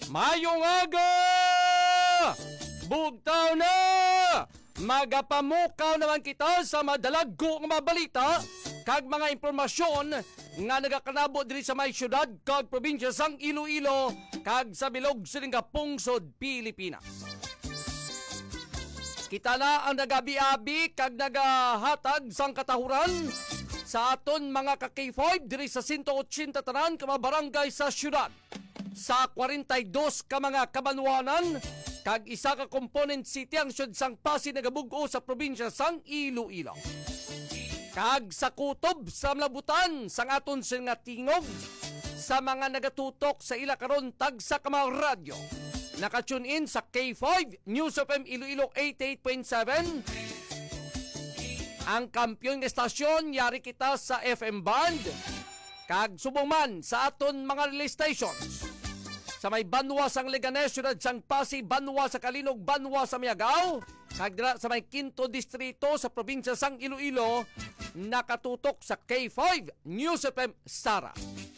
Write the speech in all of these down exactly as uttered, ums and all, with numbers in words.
Mayong aga! Bugtaw na! Magapamukaw naman kita sa madalagko nga mga balita kag mga impormasyon nga nagakanabo diri sa may syudad kag probinsya sang Iloilo kag sa bilog sining pungsod Pilipinas. Kita na ang nagabi-abi kag nagahatag sang katahuran sa aton mga ka-K five diri sa one eighty tanan ka mga barangay sa syudad. Sa forty-two ka mga kabanwanan kag isa ka component city ang syud sang Pasig nagabug-o sa probinsya sang Iloilo. Kag sa kutob sa mlabutan sang aton sing nga tingog sa mga nagatutok sa ila karon tagsa ka mga radyo. Naka-tune in sa K five News F M Iloilo eighty-eight point seven. Ang kampyon nga estasyon yari kita sa F M band kag subong man sa aton mga relay stations. Sa may Banwa sang Leganes, syudad sang Pasig, Banwa sa Kalinog, Banwa sa Miagao, kag sa may Quinto Distrito sa probinsya sang Iloilo, nakatutok sa K five News F M Sara.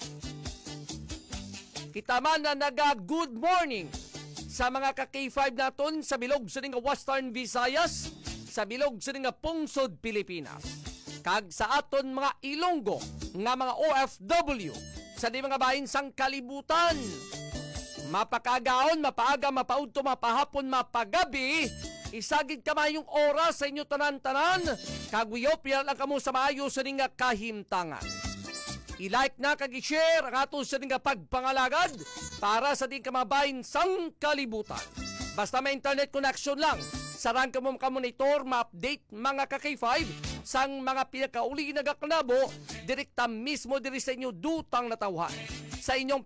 Kita man na naga good morning sa mga ka-K five naton sa bilog sa nga Western Visayas, sa bilog sa nga pungsod Pilipinas, kag sa aton mga Ilonggo nga mga O F W sa di mga bahin sang kalibutan. Mapakagaon, mapaaga, mapaudto, mapahapon, mapagabi, isagid kamayong oras sa inyo tanan-tanan, kagwiyop yan lang kamo sa maayo sa nga kahimtangan. I-like na kag i-share ang ato sa nga pagpangalagad para sa di kamabahin sang kalibutan. Basta may internet connection lang, sarang kamo ka-monitor, ma-update mga ka-K five sang mga pinakauli nagakanabo, direkta mismo diri sa inyo dutang natawhan. Sa inyong